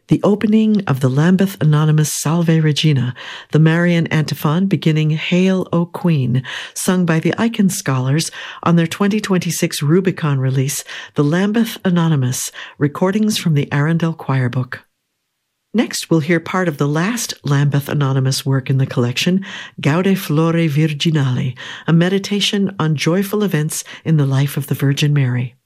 the opening of the Lambeth Anonymous Salve Regina, the Marian antiphon beginning Hail, O Queen, sung by the Icahn Scholars on their 2026 Rubicon release, The Lambeth Anonymous, Recordings from the Arundel Choir Book. Next, we'll hear part of the last Lambeth Anonymous work in the collection, Gaude Flore Virginale, a meditation on joyful events in the life of the Virgin Mary.